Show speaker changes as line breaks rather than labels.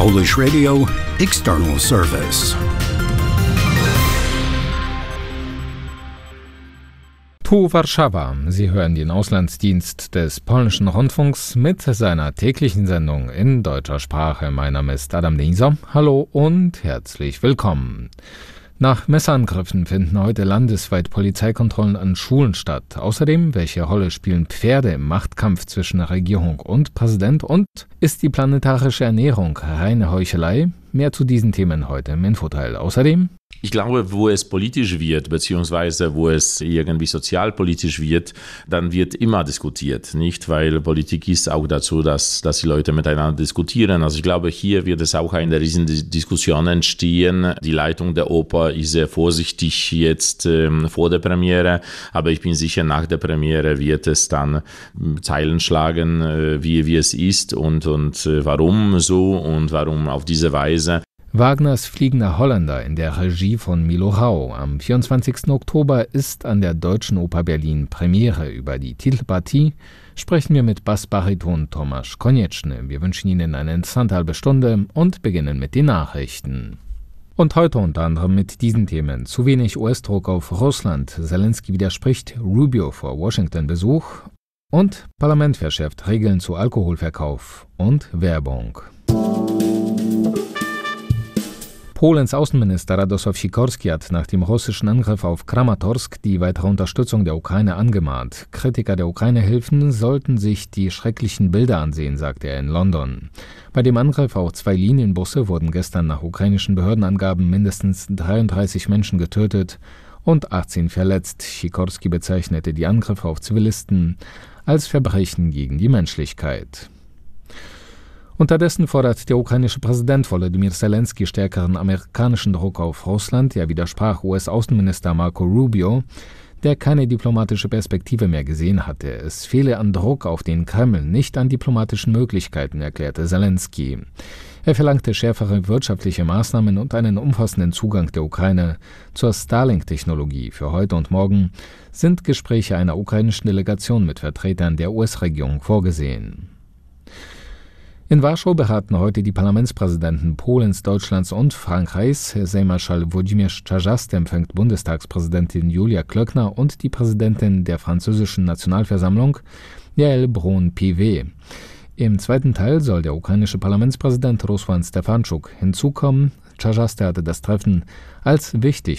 Polish Radio External Service.
Tu Warszawa. Sie hören den Auslandsdienst des polnischen Rundfunks mit seiner täglichen Sendung in deutscher Sprache. Mein Name ist Adam Denisov. Hallo und herzlich willkommen. Nach Messerangriffen finden heute landesweit Polizeikontrollen an Schulen statt. Außerdem, welche Rolle spielen Pferde im Machtkampf zwischen Regierung und Präsident? Und ist die planetarische Ernährung reine Heuchelei? Mehr zu diesen Themen heute im Infoteil. Außerdem:
Ich glaube, wo es politisch wird, beziehungsweise wo es irgendwie sozialpolitisch wird, dann wird immer diskutiert, nicht? Weil Politik ist auch dazu, dass die Leute miteinander diskutieren. Also ich glaube, hier wird es auch eine riesen Diskussion entstehen. Die Leitung der Oper ist sehr vorsichtig jetzt vor der Premiere, aber ich bin sicher, nach der Premiere wird es dann Zeilen schlagen, wie es ist und warum so und warum auf diese Weise.
Wagners Fliegender Holländer in der Regie von Milo Rau. Am 24. Oktober ist an der Deutschen Oper Berlin Premiere. Über die Titelpartie sprechen wir mit Bassbariton Tomasz Konieczny. Wir wünschen Ihnen eine interessante halbe Stunde und beginnen mit den Nachrichten. Und heute unter anderem mit diesen Themen: Zu wenig US-Druck auf Russland, Zelensky widerspricht Rubio vor Washington-Besuch und Parlament verschärft Regeln zu Alkoholverkauf und Werbung. Polens Außenminister Radosław Sikorski hat nach dem russischen Angriff auf Kramatorsk die weitere Unterstützung der Ukraine angemahnt. Kritiker der Ukraine-Hilfen sollten sich die schrecklichen Bilder ansehen, sagte er in London. Bei dem Angriff auf 2 Linienbusse wurden gestern nach ukrainischen Behördenangaben mindestens 33 Menschen getötet und 18 verletzt. Sikorski bezeichnete die Angriffe auf Zivilisten als Verbrechen gegen die Menschlichkeit. Unterdessen fordert der ukrainische Präsident Volodymyr Zelensky stärkeren amerikanischen Druck auf Russland. Er widersprach US-Außenminister Marco Rubio, der keine diplomatische Perspektive mehr gesehen hatte. Es fehle an Druck auf den Kreml, nicht an diplomatischen Möglichkeiten, erklärte Zelensky. Er verlangte schärfere wirtschaftliche Maßnahmen und einen umfassenden Zugang der Ukraine zur Starlink-Technologie. Für heute und morgen sind Gespräche einer ukrainischen Delegation mit Vertretern der US-Regierung vorgesehen. In Warschau beraten heute die Parlamentspräsidenten Polens, Deutschlands und Frankreichs. Sejmarschall Włodzimierz Czarzasty empfängt Bundestagspräsidentin Julia Klöckner und die Präsidentin der französischen Nationalversammlung, Yael Braun-Pivet. Im zweiten Teil soll der ukrainische Parlamentspräsident Ruslan Stefanschuk hinzukommen. Czarzasty hatte das Treffen als wichtig